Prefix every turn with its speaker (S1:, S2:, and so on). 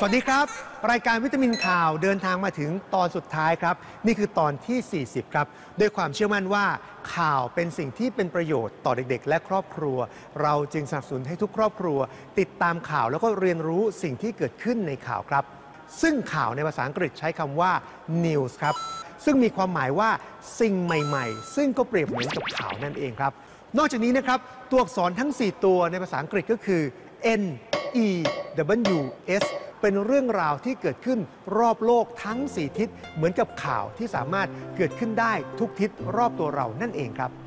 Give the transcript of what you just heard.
S1: วัสดีครับรายการวิตามินข่าวเดินทางมาถึงตอนสุดท้ายครับนี่คือตอนที่ 40 ครับด้วยความเชื่อมั่นว่าข่าวเป็นสิ่งที่เป็นประโยชน์ต่อเด็กๆและครอบครัวเราจึงสนับสนุนให้ทุกครอบครัวติดตามข่าวแล้วก็เรียนรู้สิ่งที่เกิดขึ้นในข่าวครับซึ่งข่าวในภาษาอังกฤษใช้คำว่า news ครับซึ่งมีความหมายว่าสิ่งใหม่ๆซึ่งก็เปรียบเหมือนกับข่าวนั่นเองครับนอกจากนี้นะครับตัวอักษรทั้ง 4 ตัวในภาษาอังกฤษก็คือ N E W S เป็นเรื่องราวที่เกิดขึ้นรอบโลกทั้ง 4 ทิศเหมือนกับข่าวที่สามารถเกิดขึ้นได้ทุกทิศรอบตัวเรานั่นเองครับ